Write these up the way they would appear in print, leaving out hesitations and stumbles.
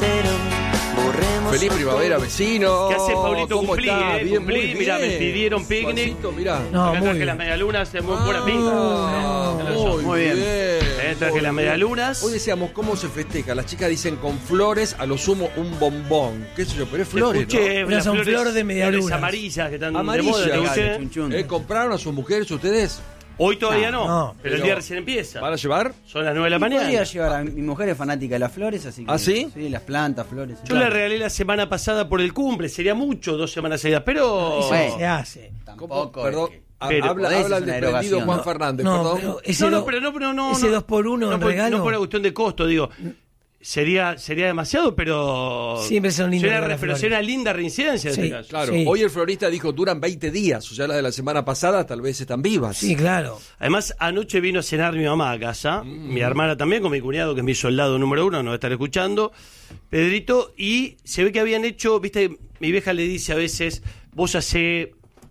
cero. Borremos Feliz primavera, vecino. ¿Qué hace Paulito? ¿Cómo Cumplí, está? Bien, cumplí. muy Mirá, bien. me pidieron picnic. Juancito, mirá. No, Acá muy traje bien. las medialunas, es muy buena pinta. Muy bien. Traje Muy las bien. medialunas. Hoy decíamos, ¿cómo se festeja? Las chicas dicen con flores, a lo sumo un bombón. ¿Qué sé yo? Pero es flores, Escuché, ¿no? las son flores de medialunas. flores amarillas que están Amarillas. de moda. ¿te Chun, escuché? chun. ¿Compraron a sus mujeres ustedes? Hoy todavía no, no, pero el día recién empieza. ¿Van a llevar? Son las 9 de la Podría mañana. llevar a mi mujer, es fanática de las flores, así que. ¿Ah, sí? Sí, las plantas, flores. Yo le regalé la semana pasada por el cumple, sería mucho 2 semanas seguidas, pero... Eso Bueno. se hace. Tampoco. Perdón. es que- Pero habla podés, el es una desprendido erogación, Juan ¿no? Fernández, No, perdón. pero ese, No, ese 2x1 en por- regalo. No por una cuestión de costo, digo. Sería demasiado, pero... Siempre son lindas sería, las pero flores. sería una linda reincidencia en Sí. este caso. Claro, Sí. hoy el florista dijo duran 20 días, o sea, las de la semana pasada tal vez están vivas. Sí, claro. Además, anoche vino a cenar mi mamá a casa, mi hermana también, con mi cuñado, que es mi soldado número 1, nos va a estar escuchando, Pedrito, y se ve que habían hecho, viste, mi vieja le dice a veces, vos hacé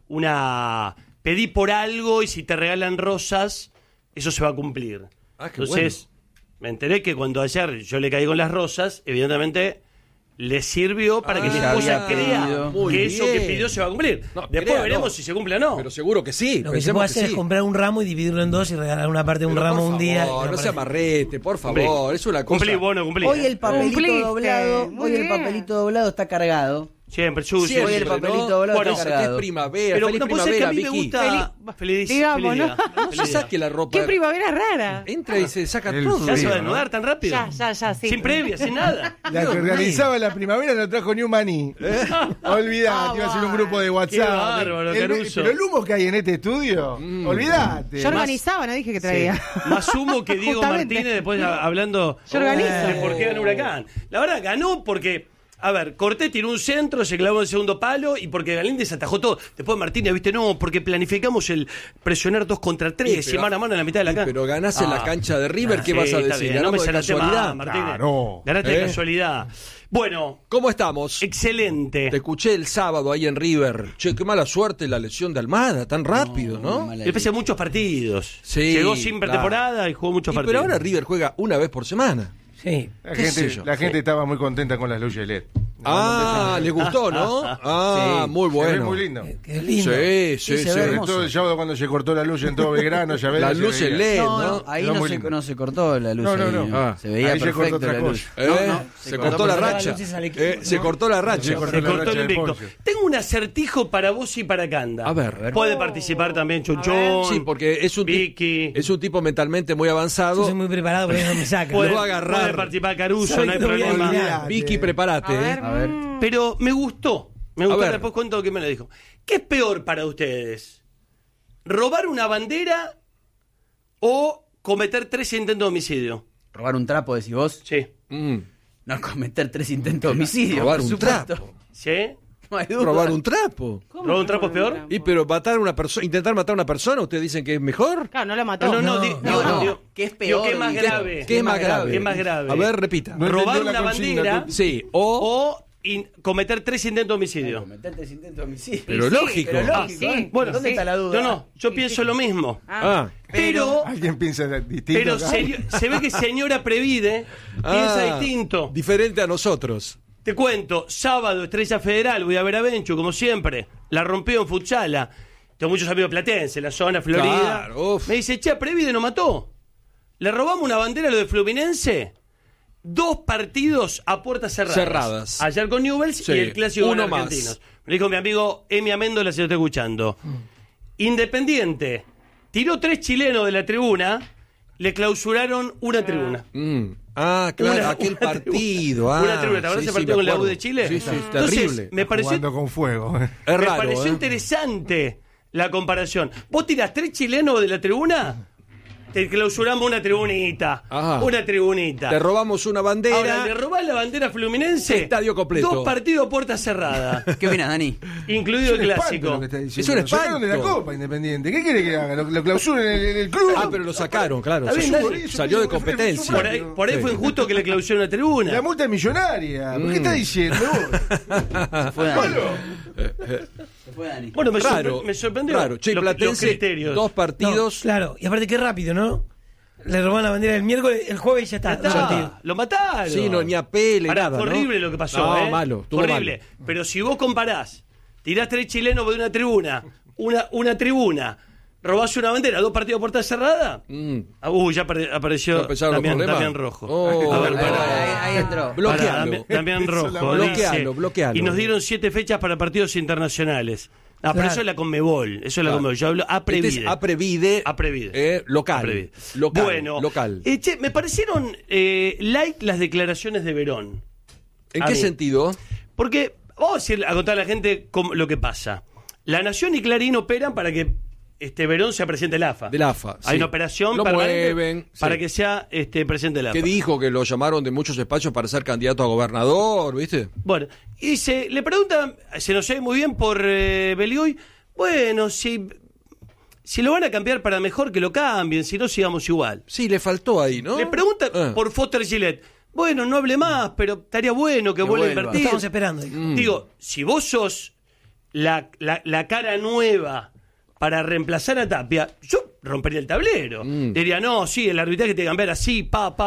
pedí por algo y si te regalan rosas, eso se va a cumplir. Ah, qué Entonces, me enteré que cuando ayer yo le caí con las rosas, evidentemente le sirvió para que mi ya esposa había crea pedido. Muy que eso que bien. pidió se va a cumplir. No, Después crea, veremos no. si se cumple o no. Pero seguro que sí. Lo que se pensemos puede hacer sí. es comprar un ramo y dividirlo en dos y regalar una parte de un Pero, ramo por un día. favor, y no otra se parte. amarrete, por Cumplí. favor, es una cosa. Cumplí, bueno, cumplí. Hoy el papelito Cumpliste, doblado, muy hoy el bien. papelito doblado está cargado. Siempre, sucio. Siempre, Hoy el papelito ¿no? doblado Bueno, está Que es cargado. primavera, Pero feliz no puede ser que a primavera, mí me Vicky. gusta... Feliz, Digamos, feliz ¿no? día. No se Feliz día. saque la ropa. Qué primavera rara. Entra y se saca El todo. ¿Ya se va a frío, desnudar tan rápido? Ya, sí. Sin previa, sin nada. La que organizaba la primavera no trajo ni un maní. Olvidate, iba a ser un grupo de WhatsApp. Qué bárbaro, Caruso. Pero el humo que hay en este estudio, olvídate. Yo organizaba, no dije que traía. Más humo que Diego Justamente. Martínez después hablando Yo organizo. de por qué ganó Huracán. La verdad, ganó porque... A ver, Cortés tiró un centro, se clavó en el segundo palo y porque Galíndez atajó todo. Después Martínez, viste, no, porque planificamos el presionar 2 contra 3 y mano a mano en la mitad de la cancha. Pero ganás en la cancha de River, ¿qué sí, vas a está decir? bien, no me ¿Ganamos de zaraste casualidad? más, Martínez. Claro. Ganaste de ¿Eh? casualidad. Bueno, ¿Cómo estamos? excelente. Te escuché el sábado ahí en River. Che, qué mala suerte la lesión de Almada, tan rápido, ¿no? mala Después de muchos partidos. Sí, Llegó sin claro. pretemporada y jugó muchos Y partidos. pero ahora River juega una vez por semana. Sí. ¿Qué sé yo? La gente estaba muy contenta con las luces LED. Ah, le gustó, ¿no? Ah, Sí, muy Se ve bueno. muy lindo. Que es lindo. Sí, sí, se sí. ve Sobre hermoso. todo el sábado cuando se cortó la luz en todo Belgrano, ya ves. La se luz veía. LED, No, ¿no? no, ahí Era no muy se, lindo. no se cortó la luz. No, no, ahí, no. Ah. Se veía Ahí se cortó perfecto otra la luz. cosa. ¿Eh? Se cortó la porque racha. las luces al equipo, Se ¿no? cortó la racha. Se cortó Se la cortó racha el del invicto. Ponce. Tengo un acertijo para vos y para Canda. A ver. Puede participar también Chuchón. Sí, porque es un, Vicky. es un tipo mentalmente muy Yo avanzado. soy muy preparado, pero no me saca. Puede, Lo va a agarrar. puede participar Caruso, Sabe no hay que lo voy a problema. eliminar. Vicky, prepárate. A ver. A ver. Pero me gustó. Me A gustó, ver. después cuento que me lo dijo. ¿Qué es peor para ustedes? ¿Robar una bandera o cometer 3 intentos de homicidio? Robar un trapo, decís vos. Sí. No, cometer 3 intentos de homicidio. Robar por un supuesto. trapo. ¿Sí? No hay duda. Robar un trapo. ¿Robar un trapo es peor? Y pero matar a una persona, intentar matar a una persona, ¿ustedes dicen que es mejor? Claro, no lo mató. No, No, digo, no. ¿Qué es digo, peor? ¿qué es más ¿Qué- grave? ¿Qué es más grave? ¿Qué es más grave? A ver, repita. No Robar entendió la una consigna, bandera tú. Sí, o cometer 3 intentos de homicidio. Cometer 3 intentos de homicidio. pero sí, lógico. Pero Ah, lógico. sí. ¿eh? Bueno, ¿Dónde sí. está la duda? No, yo pienso lo mismo. Ah, Pero Alguien piensa distinto. acá. se ve que señora Previde piensa distinto. Diferente a nosotros. Te cuento, sábado, Estrella Federal, voy a ver a Benchu, como siempre. La rompió en Futsala. Tengo muchos amigos platenses, la zona, Florida. Claro, uf. Me dice, che, Previde nos mató. Le robamos una bandera a lo de Fluminense. 2 partidos a puertas cerradas. Ayer con Newell's Sí, y el clásico con uno más. Argentinos. Me dijo mi amigo Emi Améndola, se lo está escuchando. Independiente tiró 3 chilenos de la tribuna, le clausuraron una tribuna. Ah, claro, Una- aquel una partido. tribuna. Ah, Una tribuna, ¿te acuerdas ese partido me con la U acuerdo. de Chile? Sí, sí, Entonces, terrible. me pareció, Jugando con fuego. Es me raro, pareció ¿eh? interesante la comparación. Vos tirás 3 chilenos de la tribuna, te clausuramos una tribunita. Ajá. Una tribunita. Te robamos una bandera. Ahora, le robás la bandera fluminense. Estadio completo. 2 partidos a puerta cerrada. ¿Qué opinas, Dani? incluido el Es un espanto clásico. lo que está diciendo. Es un Lo sacaron de la espanto. Copa Independiente. ¿Qué quiere que haga? ¿Lo clausuren en el club? Ah, pero lo sacaron, claro. Está bien, Se- dale. salió de competencia. Por ahí Sí. fue injusto que le clausuren una tribuna. La multa es millonaria. ¿Por qué está diciendo? Se fue Dani. Se fue Dani. Bueno, Raro. me sorprendió Raro. Che, los Platense, criterios. 2 partidos. No, claro, y aparte qué rápido, ¿no? Le robaron la bandera el miércoles, el jueves ya está. Ya está, lo mataron. Sí, no, ni a pele, Pará, nada, fue ¿no? horrible lo que pasó. No, malo, estuvo horrible. malo. Pero si vos comparás, tirás 3 chilenos de una tribuna, una tribuna, robás una bandera, 2 partidos a puerta cerrada. Ya apareció ¿Ya empezaron los problemas? Damián Rojo. Oh. A ver, Ahí entró. Bloquealo. Damián Rojo. Bloquealo, dice, bloquealo. Y nos dieron 7 fechas para partidos internacionales. Ah, pero Claro. eso es la Conmebol. Eso es la Conmebol. Yo hablo Este es Aprevide. Aprevide. Local. Aprevide. Local. Bueno, Local. Che, me parecieron light las declaraciones de Verón. ¿En A qué mí. sentido? Porque vamos a contar a la gente lo que pasa. La Nación y Clarín operan para que Verón sea presidente de la AFA. De la AFA, Hay sí. una operación Lo permanente mueven, para sí. que sea presidente de la AFA. Que dijo que lo llamaron de muchos espacios para ser candidato a gobernador, ¿viste? Bueno, y le preguntan, se nos oye muy bien por Beligoy, bueno, si lo van a cambiar para mejor, que lo cambien, si no, sigamos igual. Sí, le faltó ahí, ¿no? Le preguntan por Foster Gillette, bueno, no hable más, pero estaría bueno que vuelva a vuelva. invertir. Estamos esperando. Digo, si vos sos la cara nueva para reemplazar a Tapia, yo rompería el tablero. Diría, no, sí, el arbitraje tiene que cambiar así,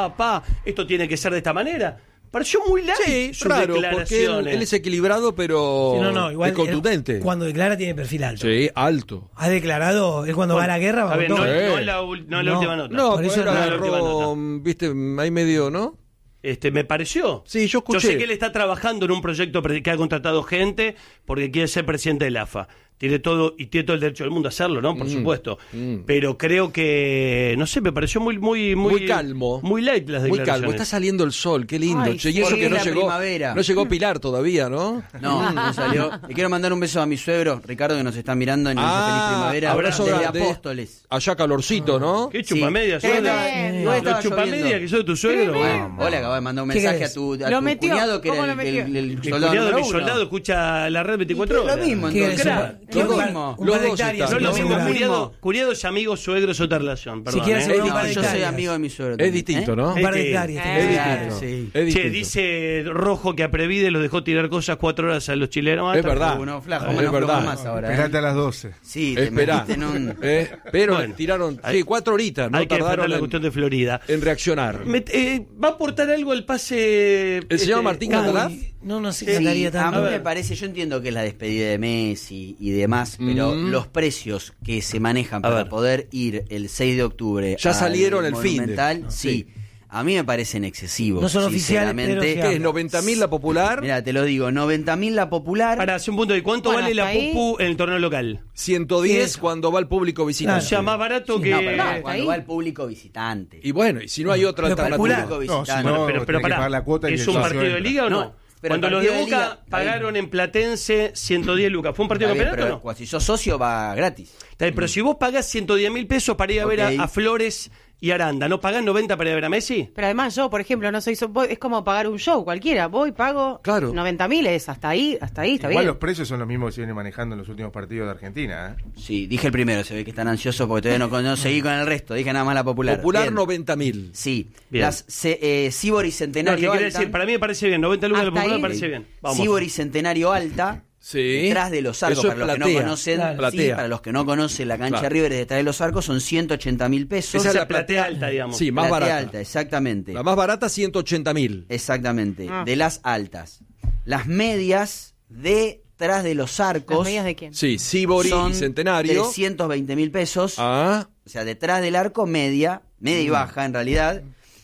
esto tiene que ser de esta manera. Pareció muy light Sí, sus raro, porque declaraciones. él es equilibrado, pero Sí, no, igual es contundente. él, cuando declara tiene perfil alto. Sí, alto. Ha declarado, él cuando va a la guerra va A ver, con no, todo. no en la última nota. No, Por por eso eso no, la última agarró, nota. viste, ahí medio, ¿no? Me pareció. Sí, yo escuché. Yo sé que él está trabajando en un proyecto que ha contratado gente porque quiere ser presidente del AFA. Tiene todo el derecho del mundo a hacerlo, ¿no? Por supuesto. Pero creo que, no sé, me pareció muy calmo. Muy light las Muy declaraciones. calmo. Está saliendo el sol, qué lindo. Ay, Che, y sí, eso que es no la llegó. primavera. No llegó Pilar todavía, ¿no? No salió. Le quiero mandar un beso a mi suegro, Ricardo, que nos está mirando en el Feliz Primavera. abrazo desde grande. Apóstoles. Allá calorcito, ¿no? ¿Qué chupamedia, Sí. suegro? Tremendo. Estaba ¿Los chupamedia lloviendo. que sos de tu suegro? Bueno, hola, acabo de mandar un ¿Qué mensaje querés? a tu Lo metió. cuñado, que ¿Cómo era lo metió? el Mi soldado cuñado, número mi uno. soldado, escucha la red 24 Lo horas. mismo, ¿Qué entonces. querés? Claro. ¿Qué Lo un par- mismo. un Los par de dos hectáreas, están. No es lo mismo, seguramente. cuñado es amigo, suegro es otra relación. Perdón, quieres ¿eh? seguro No, un par de yo soy hectáreas. amigo de mi suegro. Es también, distinto, ¿eh? ¿no? Un par de Este- hectáreas. Es Claro, distinto. sí. Es Che, distinto. dice Rojo que a Previde los dejó tirar cosas 4 horas a los chilenos. Es verdad. Uno flaco, Es menos verdad. más ahora. Esperate a las 12. Sí, te Esperá. metiste en un... Pero Bueno, tiraron hay- 4 horitas, ¿no? Hay que Tardaron enfrentar la en, cuestión de Florida. reaccionar. ¿Va a aportar algo el pase? ¿El señor Martín Catalá? No se Sí, cantaría a tanto. mí me parece, yo entiendo que es la despedida de Messi y demás, pero los precios que se manejan para ver. poder ir el 6 de octubre Ya al salieron el fin de. Monumental, sí, a mí me parecen excesivos. No son oficiales, sinceramente. pero ¿Qué es? ¿90.000 la popular? Mira, te lo digo, 90.000 la popular. Para hacer un punto de cuánto Bueno, vale la hasta ahí. pupu en el torneo local. 110 Sí. cuando va el público visitante. O sea, más barato que. No, pero hasta cuando ahí. va el público visitante. Y bueno, y si no hay otra Pero alternativa. Público No, si visitante. no, pero tenés que pará, pagar la cuota y ¿es el un socio partido de entra. liga o no? No, pero Cuando el los de partido de Boca liga, pagaron en Platense 110 lucas, ¿fue un partido de Está bien, campeonato o pero no? si sos socio va gratis. Está bien, pero si vos pagás 110.000 pesos para ir a ver Ok. a Flores y Aranda, ¿no pagás 90 para ir a ver a Messi? Pero además yo, por ejemplo, no soy es como pagar un show cualquiera. Voy, pago Claro. 90.000, es hasta ahí, está Igual bien. los precios son los mismos que se vienen manejando en los últimos partidos de Argentina. ¿eh? Sí, dije el primero, se ve que están ansiosos porque todavía no seguí con el resto, dije nada más la popular. Popular Bien. 90.000. Sí, Bien. las Sibori No, ¿qué Centenario quiere Alta. decir? Para mí me parece bien, 90 lucas de la Hasta popular ahí. me parece bien. Vamos. Sibori Centenario Alta. Sí. Detrás de los arcos, Eso es para los que no platea. conocen, Claro. sí, Platea. para los que no conocen la cancha Claro. River detrás de los arcos son 180.000 pesos. Esa es la platea alta, digamos. Sí, más Platea barata. alta, exactamente. La más barata 180.000. Exactamente, Ah. de las altas. Las medias detrás de los arcos ¿Las medias de quién? Sí, Sibori son y Centenario. 320.000 pesos. Ah, O sea, detrás del arco media y baja en realidad.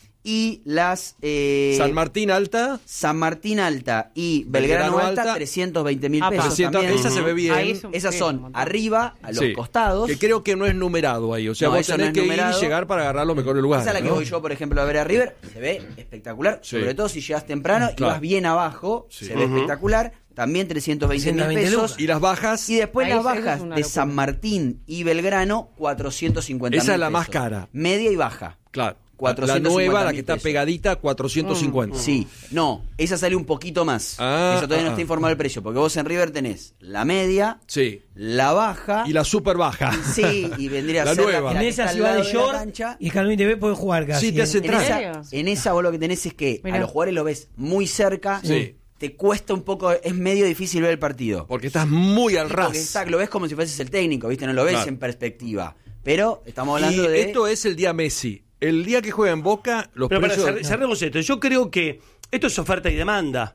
Y las San Martín Alta. San Martín Alta y Belgrano, Belgrano Alta, Alta, 320.000 Apa. pesos 300, también. esa se ve bien. Ahí es un- Esas sí, son un montón. arriba, a los Sí. costados. Que creo que no es numerado ahí. O sea, No, vos eso no tenés es que numerado. ir y llegar para agarrar los mejores lugares. Esa es la que ¿no? voy yo, por ejemplo, a ver a River. Se ve espectacular. Sí. Sobre todo si llegas temprano y Claro. vas bien abajo. Sí. Se ve espectacular. También 320.000 120 pesos. lucas. Y las bajas. Y después Ahí las eso es bajas una de locura. San Martín y Belgrano, 450.000 Esa es la pesos. más cara. Media y baja. Claro. La 450.000 nueva, la que está pesos. pegadita, 450. Sí, no, esa sale un poquito más. Ah, Eso todavía no ah, está ah. informado el precio, porque vos en River tenés la media, Sí. la baja, Y la super baja. sí, y vendría La a ser nueva. la En que esa está al ciudad lado de la York cancha. y Scaloni TV puede jugar casi. Sí, te hace En entrar. esa, en esa vos lo que tenés es que Mirá. a los jugadores lo ves muy cerca, Sí. te cuesta un poco, es medio difícil ver el partido. Porque estás muy al Porque ras. lo ves como si fueses el técnico, ¿viste? No lo ves Claro. en perspectiva. Pero estamos hablando Y de... esto es el día Messi. El día que juega en Boca, los Pero para precios... cerremos esto. Yo creo que esto es oferta y demanda.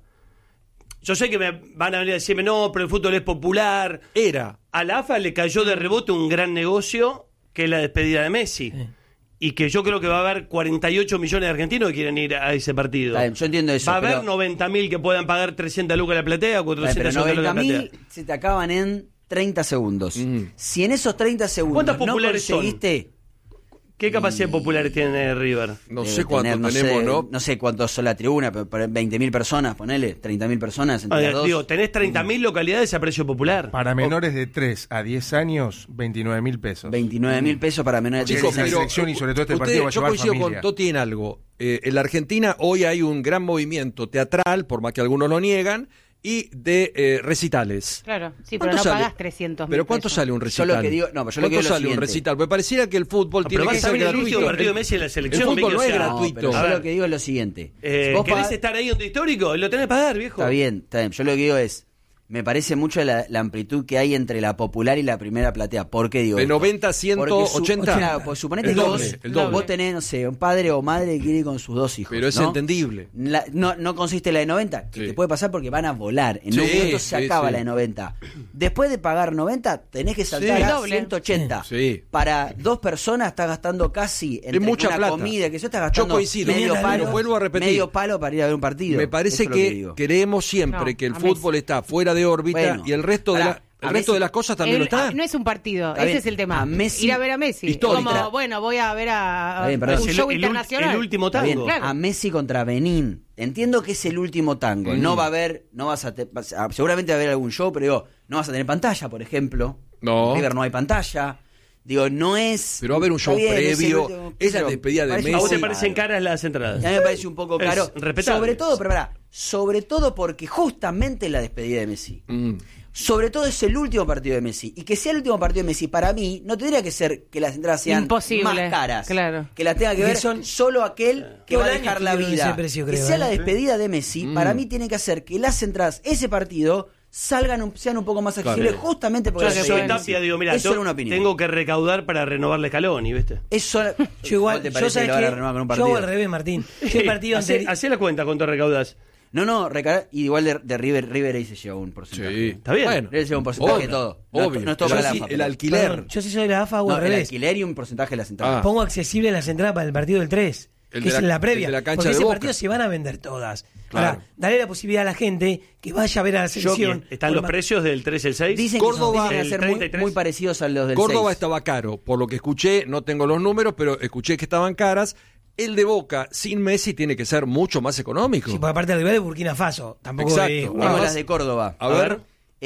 Yo sé que me van a venir a decirme, no, pero el fútbol es popular. Era. A la AFA le cayó de rebote un gran negocio, que es la despedida de Messi. Sí. Y que yo creo que va a haber 48 millones de argentinos que quieren ir a ese partido. Está bien, yo entiendo eso. Va a haber pero- 90.000 que puedan pagar 300 lucas la platea o Está bien, 400 pero lucas la 90.000 platea. se te acaban en 30 segundos. Si en esos 30 segundos ¿Cuántas no populares son? conseguiste... ¿Qué capacidad populares tiene River? No debe sé cuánto tener, tenemos, sé, ¿no? No sé cuántos son la tribuna, pero 20.000 personas, ponele, 30.000 personas entre las dos. Digo, tenés 30.000 localidades a precio popular. Para menores de 3 a 10 años, 29.000 pesos. 29.000 pesos para menores de Chicos, 16 pero- años. selección y sobre todo este ustedes- partido va a yo llevar coincido familia. con Toti en algo. En la Argentina hoy hay un gran movimiento teatral, por más que algunos lo niegan, y de recitales. Claro, sí, pero ¿Cuánto no sale? pagás 300.000 ¿Pero cuánto pesos. sale un Yo recital? lo que digo- no, pero yo lo que ¿Cuánto digo es lo sale un siguiente. recital? Me pareciera que el fútbol No, tiene pero que vas a ser ver el gratuito. último partido de Messi en la selección. El fútbol Vicky, no o es sea, gratuito. pero A yo ver. lo que digo es lo siguiente. Si vos ¿Querés pagás- estar ahí donde histórico? Lo tenés que pagar, viejo. Está bien, está bien. Yo lo que digo es, me parece mucho la amplitud que hay entre la popular y la primera platea. ¿Por qué digo De esto? 90 a Porque 180. Claro, pues suponete El que doble, el doble. vos tenés, no sé, un padre o madre que quiere ir con sus dos hijos. Pero es ¿no? entendible. No consiste la de 90, que Sí. te puede pasar porque van a volar. En Sí, un momento se sí, acaba sí. la de 90. Después de pagar 90, tenés que saltar Sí. a Doble. 180. Sí. Para dos personas estás gastando casi entre mucha una plata. comida, que eso estás Yo gastando coincido. medio Lo palo. vuelvo a repetir. Medio palo para ir a ver un partido. Me parece Eso es lo que digo. queremos siempre No, que el a fútbol Messi. está fuera de órbita Bueno, y el resto de pará, el a resto Messi- de las cosas también lo está. No es un partido, Está ese bien. es el tema. A Messi- Ir a ver a Messi. Histórica. Como, bueno, voy a ver Está bien, a perdón. un Es show el internacional. el último Está bien, tango. Claro. a Messi contra Benín. Entiendo que es el último tango. No va a haber, no vas a, seguramente va a haber algún show, pero digo, no vas a tener pantalla, por ejemplo. No. En River no hay pantalla. Digo, no es. Pero va a haber un Está show bien, es el previo. último- Esa pero despedida de parece ¿A vos Messi. te parecen caras las entradas? A mí me parece un poco Es caro. respetable. Sobre todo, pero pará, sobre todo porque justamente la despedida de Messi. Mm. Sobre todo es el último partido de Messi. Y que sea el último partido de Messi, para mí, no tendría que ser que las entradas sean Imposible, más caras. claro. Que las tenga que Que ver son- solo aquel que Todo va a el año dejar la estuvieron vida. ese precio, que creo, sea ¿eh? la despedida de Messi, para mí tiene que hacer que las entradas, ese partido, sean un poco más accesibles, Claro. justamente porque Yo la soy despedida de Tapia, Messi. digo, mira, es solo una opinión. tengo que recaudar para renovar la Scaloni, ¿viste? Es solo- Yo igual, ¿Vos te yo parece sabes que lo van a que renovar con un yo partido? hago al revés, Martín. Yo el partido Hacé anterior. hacé la cuenta cuánto recaudás. No, y igual de River ahí se lleva un porcentaje. Sí. Está bien. Bueno, River se lleva un porcentaje de todo. Obvio. No es todo Pero para la sí, AFA, el pero- alquiler. Perdón, yo sí soy de la AFA, hago No, al el revés. alquiler y un porcentaje de las entradas. Ah. Pongo accesible las entradas para el partido del 3. El Que de es la- en la previa. el de la cancha porque de ese Boca. partido se van a vender todas. Claro. Ahora, dale la posibilidad a la gente que vaya a ver a la selección. ¿Están los precios del 3 y el 6? Dicen Córdoba, que el ser 33. muy parecidos a los del Córdoba 6. estaba caro, por lo que escuché, no tengo los números, pero escuché que estaban caras. El de Boca sin Messi tiene que ser mucho más económico. Sí, por aparte del rival de Burkina Faso. Tampoco Exacto. de Tengo Además- las de Córdoba. A ver.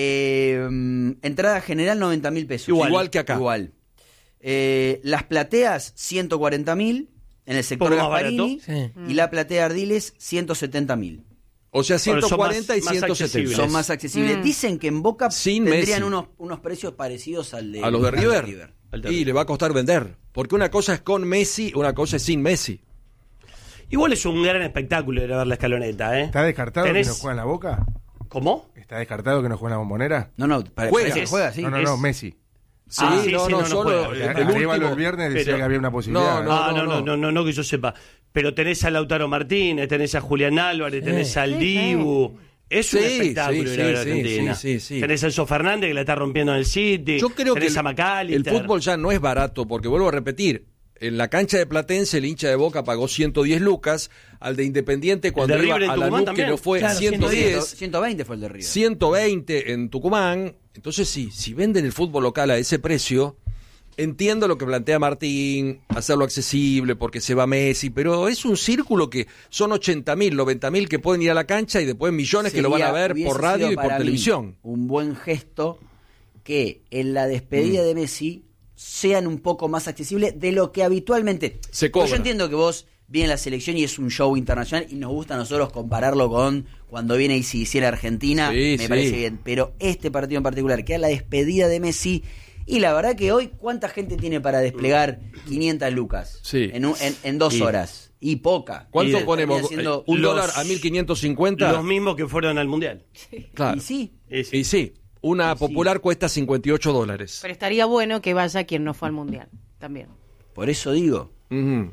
Entrada general 90.000 pesos. Igual que acá. Igual. Las plateas 140.000 en el sector Poco más Gasparini. barato. Y la platea Ardiles 170.000. O sea, Bueno, son 140 y más 170. accesibles. Son más accesibles. Dicen que en Boca Sin tendrían Messi. unos precios parecidos al de A los de al River. Al de Y le va a costar vender. Porque una cosa es con Messi, una cosa es sin Messi. Igual es un gran espectáculo ir a ver la escaloneta, ¿eh? ¿Está descartado Tenés- que no juega en la Boca? ¿Cómo? ¿Está descartado que no juega en la Bombonera? No, Juega. parece que juega, sí. No, es- Messi. Sí, sí, no, sí, no, no solo juega. Porque el Arevalo último. el viernes decía pero- que había una posibilidad. No, que yo sepa. Pero tenés a Lautaro Martínez, tenés a Julián Álvarez, tenés al Dibu. Es un Sí, espectáculo sí, ir a ver a sí, Argentina. sí. Tenés a Enzo Fernández que la está rompiendo en el City. Yo creo que tenés a el McAllister. fútbol ya no es barato, porque vuelvo a repetir, en la cancha de Platense el hincha de Boca pagó 110 lucas, al de Independiente cuando de iba River en a la Tucumán NUC, que también. no fue Claro, 110, 120 fue el de River. 120 en Tucumán. Entonces sí, si venden el fútbol local a ese precio, entiendo lo que plantea Martín, hacerlo accesible porque se va Messi, pero es un círculo que son 80.000, 90.000 que pueden ir a la cancha y después millones que lo van a ver Hubiese por radio sido y por para mí televisión. un buen gesto que en la despedida de Messi sean un poco más accesibles de lo que habitualmente Se Porque cobra. Yo entiendo que vos viene la selección y es un show internacional y nos gusta a nosotros compararlo con cuando viene y si hiciera Argentina, Sí, me sí. parece bien. Pero este partido en particular, que es la despedida de Messi, y la verdad que hoy, ¿cuánta gente tiene para desplegar 500 lucas? Sí. En 2 Y- horas. Y poca. ¿Cuánto Y ponemos? termina siendo ¿Un los- dólar a 1.550? Los mismos que fueron al Mundial. Claro. Y sí. Y sí, una popular cuesta 58 dólares. Pero estaría bueno que vaya quien no fue al Mundial también. Por eso digo. Ujú.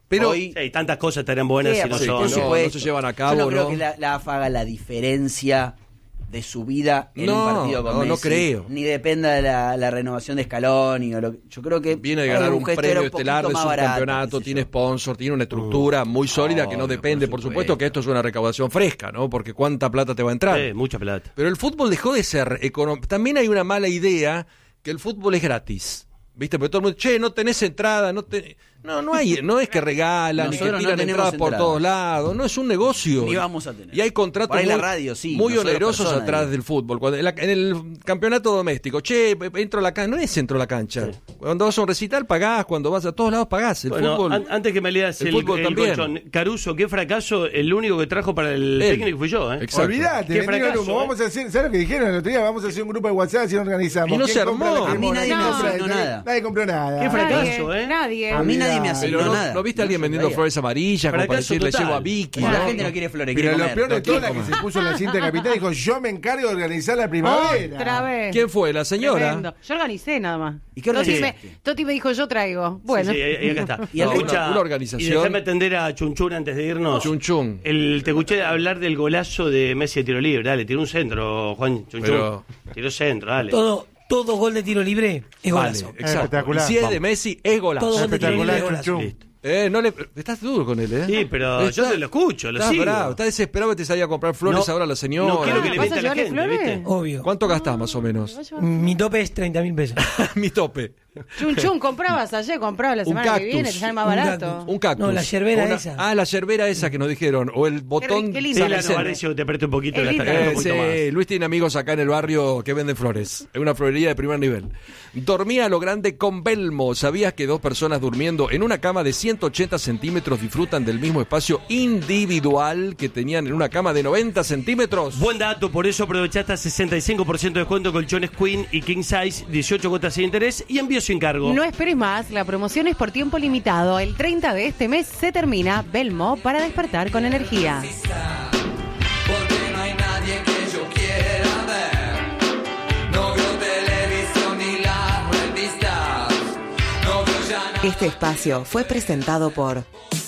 Pero Hoy, Sí, tantas cosas estarían buenas sí, si no por son. no supuesto. se llevan a Yo cabo, no creo ¿no? que la AFA haga la diferencia de su vida en No, un partido con no, Messi. no creo. Ni dependa de la renovación de Scaloni. Yo creo que viene de era ganar un gesto, era premio poquito estelar de más su barato, campeonato, qué sé tiene yo. sponsor, tiene una estructura muy sólida que no Obvio, depende, por supuesto que esto es una recaudación fresca, ¿no? Porque cuánta plata te va a entrar. Sí, mucha plata. Pero el fútbol dejó de ser económico. También hay una mala idea que el fútbol es gratis. ¿Viste? Porque todo el mundo, che, no tenés entrada, no es que regalan, ni que Nosotros no tiran tenemos entradas por entrada. todos lados, no es un negocio. Ni vamos a tener. Y hay contratos Por ahí muy, la radio, sí, muy nosotros onerosos personas, atrás digo. del fútbol. Cuando en el campeonato doméstico, che, entro a la cancha, no es entro a la cancha. Cuando vas a un recital pagás, cuando vas a todos lados pagás. El Bueno, fútbol, antes que me leas el el fútbol también. colchón, Caruso, qué fracaso, el único que trajo para el Él. técnico fui yo, ¿eh? Exacto. Olvídate, Qué vendieron fracaso, humo. Vamos a hacer, ¿sabes lo que dijeron el otro día? Vamos a hacer un grupo de WhatsApp y organizamos. Y no ¿Quién se compra armó. la A mí cremona? nadie me Nadie asignó nada. Nadie compró nada. Qué fracaso, ¿eh? Nadie. A mí nadie me Pero asignó nada. ¿no viste a alguien vendiendo sabía. flores amarillas como para Fracaso decirle total. llevo a Vicky? No, la ¿no? gente no quiere flores, Pero quiere lo comer. peor de No todo quiere es que comer. se puso en la cinta capital y dijo, yo me encargo de organizar la primavera. Otra vez. ¿Quién fue? ¿La señora? Tremendo. Yo organicé nada más. ¿Y qué organizaste? Toti me dijo, yo traigo. Bueno. Sí, sí, y acá está. Y el- una organización. Y déjame atender a Chunchun antes de irnos. Chun Chun. Te escuché hablar del golazo de Messi de tiro libre. Dale, tiró un centro, Juan Chunchun. Pero- Tiró centro, dale. Todo gol de tiro libre es Vale, golazo. exacto. Espectacular. Y si es de Vamos. Messi, es golazo. Todo gol de tiro libre es Espectacular, golazo. Chunchun. No le, estás duro con él, ¿eh? Sí, pero yo te lo escucho, lo estás sigo. bravo, estás desesperado que te salía a comprar flores No, ahora a la señora. no quiero que le ¿Vas a mienta a la llevarle gente, flores? ¿viste? Obvio. ¿Cuánto gastás más o menos? Mi tope es 30.000 pesos. Mi tope. Chun Chun, comprabas ayer, comprabas la Un semana que cactus. viene, te sale más Un barato. cactus. Un cactus. No, la yerbera Una- esa. Ah, la yerbera esa que nos dijeron. O el botón. qué Sí, lindo. la Vicente. Novarecio, que te apriete un poquito Es la linda. estaca un Sí, poquito más. Luis tiene amigos acá en el barrio que venden flores. Es una florería de primer nivel. Dormía a lo grande con Belmo. ¿Sabías que dos personas durmiendo en una cama de 180 centímetros disfrutan del mismo espacio individual que tenían en una cama de 90 centímetros? Buen dato, por eso aprovecha hasta 65% de descuento, colchones Queen y King Size, 18 cuotas sin interés y envío sin cargo. No esperes más, la promoción es por tiempo limitado. El 30 de este mes se termina. Belmo para despertar con energía. Porque no hay nadie que yo quiera ver. No veo televisión ni las revistas. No veo ya nada. Este espacio fue presentado por